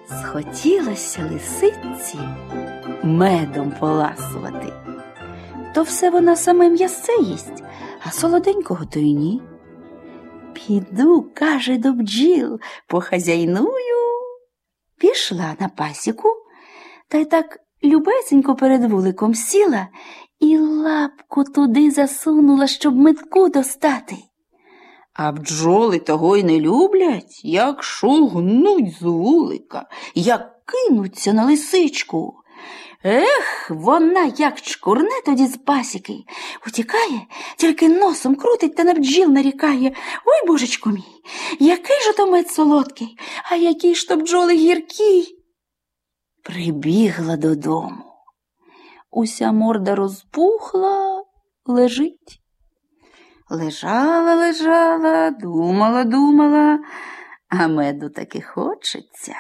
Схотілося лисиці медом поласувати. То все вона саме м'ясце їсть, а солоденького то й ні. Піду, каже, до бджіл, похазяйную. Пішла на пасіку, та й так любесенько перед вуликом сіла і лапку туди засунула, щоб медку достати. А бджоли того й не люблять, як шугнуть з вулика, як кинуться на лисичку. Ех, вона як чкурне тоді з пасіки. Утікає, тільки носом крутить та на бджіл нарікає. Ой, божечко мій, який ж то мед солодкий, а які ж то бджоли гіркі. Прибігла додому. Уся морда розпухла, лежить. Лежала, думала, а меду таки хочеться.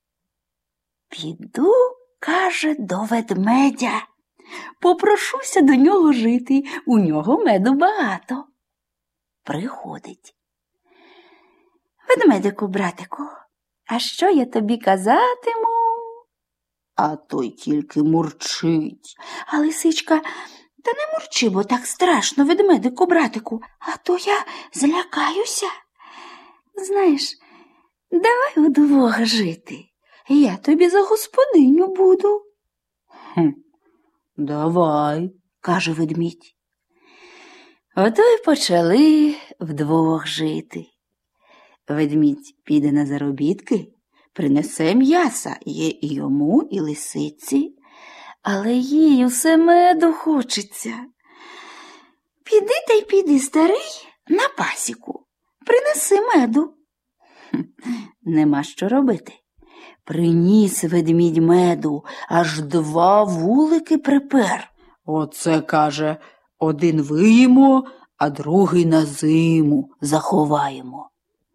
Піду, каже, до ведмедя. Попрошуся до нього жити, у нього меду багато. Приходить. Ведмедику, братику, а що я тобі казатиму? А той тільки мурчить. А лисичка: та не мурчи, бо так страшно, ведмедику, братику, а то я злякаюся. Знаєш, давай удвох жити, я тобі за господиню буду. Давай, каже ведмідь. Ото й почали вдвох жити. Ведмідь піде на заробітки, принесе м'яса, є і йому, і лисиці, але їй усе меду хочеться. Піди та й піди, старий, на пасіку, принеси меду. Нема що робити. Приніс ведмідь меду, аж 2 вулики припер. Оце, каже, один виїмо, а другий на зиму заховаємо.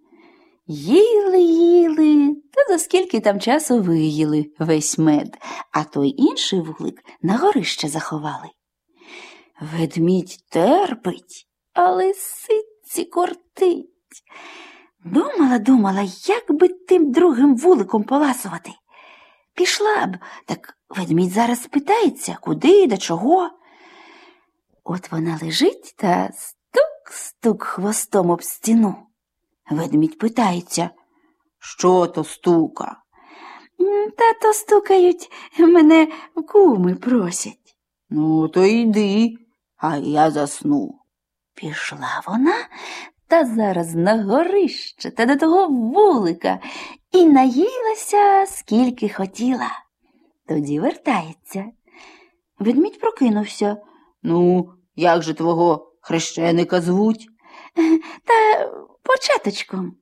Їли, та за скільки там часу виїли весь мед, а той інший вулик на горище заховали. Ведмідь терпить, а лисиці кортить. Думала, як би тим другим вуликом поласувати. Пішла б, так ведмідь зараз спитається, куди, до чого. От вона лежить та стук-стук хвостом об стіну. Ведмідь питається: що то стука? Та то стукають, мене куми просять. Ну, то йди, а я засну. Пішла вона та зараз на горище та до того вулика і наїлася, скільки хотіла. Тоді вертається. Ведмідь прокинувся. Ну, як же твого хрещеника звуть? Та Початочком.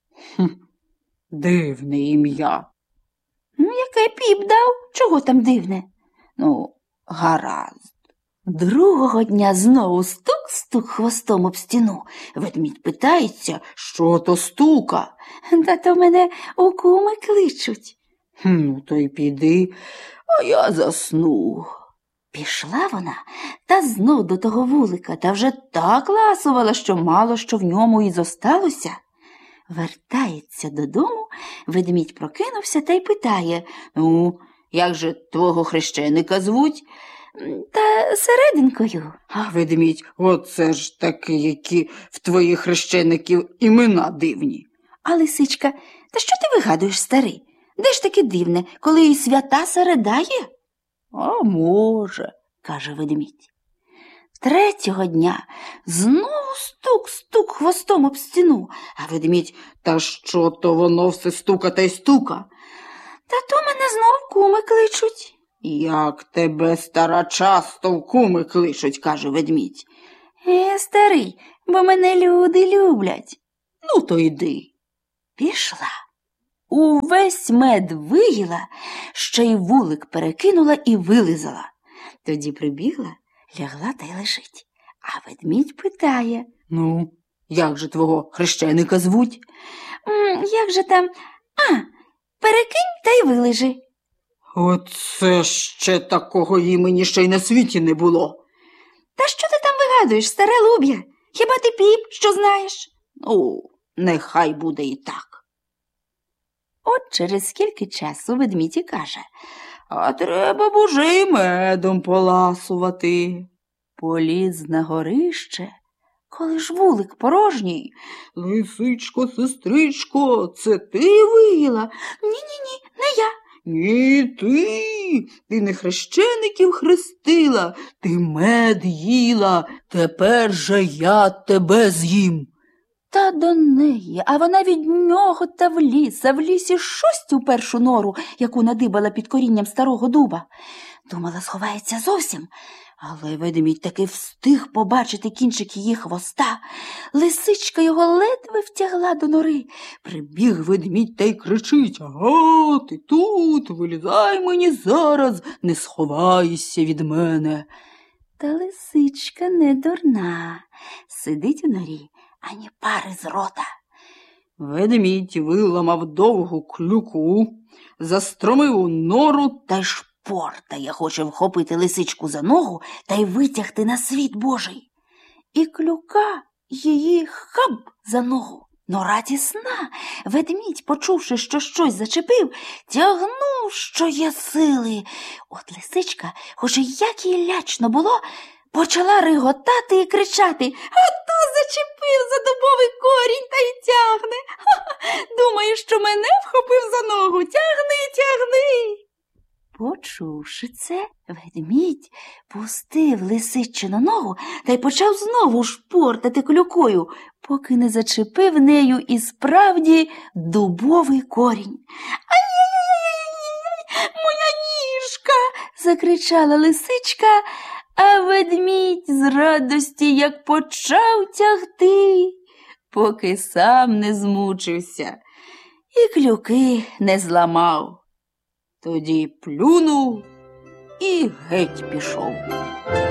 Дивне ім'я. Яке піп дав? Чого там дивне? Гаразд. Другого дня знову стук-стук хвостом об стіну. Ведмідь питається, що то стука. Та то мене у куми кличуть. То й піди, а я засну. Пішла вона та знов до того вулика, та вже так ласувала, що мало що в ньому і зосталося. Вертається додому, ведмідь прокинувся та й питає: як же твого хрещеника звуть? Та Серединкою. А ведмідь: оце ж таки, які в твоїх хрещеників імена дивні. А лисичка: та що ти вигадуєш, старий? Де ж таке дивне, коли і свята середа є? А може, каже ведмідь. Третього дня знову стук-стук хвостом об стіну, а ведмідь: та що то воно все стука та й стука? Та то мене знов куми кличуть. Як тебе, стара, часто в куми кличуть, каже ведмідь. Старий, бо мене люди люблять. Ну, то йди. Пішла. Увесь мед виїла, ще й вулик перекинула і вилизала. Тоді прибігла, лягла та й лежить. А ведмідь питає: як же твого хрещеника звуть? Як же там? Перекинь та й вилежи. Оце ще такого імені ще й на світі не було. Та що ти там вигадуєш, старе луб'я? Хіба ти піп, що знаєш? Нехай буде і так. От через скільки часу ведмідь і каже: «А треба б уже й медом поласувати». Поліз на горище, коли ж вулик порожній. «Лисичко, сестричко, це ти виїла?» «Ні-ні-ні, не я». «Ні, ти не хрещеників хрестила, ти мед їла, тепер же я тебе з'їм». Та до неї, а вона від нього та в ліс, а в лісі шость у першу нору, яку надибала під корінням старого дуба. Думала, сховається зовсім, але ведмідь таки встиг побачити кінчик її хвоста. Лисичка його ледве втягла до нори. Прибіг ведмідь та й кричить: «Ага, ти тут, вилізай мені зараз, не сховайся від мене». Та лисичка не дурна, сидить у норі, ані пари з рота. Ведмідь виламав довгу клюку, застромив у нору та й шпортає, хоче вхопити лисичку за ногу та й витягти на світ Божий. І клюка її хап за ногу. Нора тісна. Ведмідь, почувши, що щось зачепив, тягнув, що є сили. От лисичка, хоч і як їй лячно було, почала риготати і кричати: «Хто зачепив за дубовий корінь та й тягне? Думає, що мене вхопив за ногу? Тягни, тягни!» Почувши це, ведмідь пустив лисичину ногу та й почав знову шпортати клюкою, поки не зачепив нею і справді дубовий корінь. «Ай-яй-яй-яй-яй, моя ніжка!» – закричала лисичка, а ведмідь з радості як почав тягти, поки сам не змучився і клюки не зламав. Тоді плюнув і геть пішов.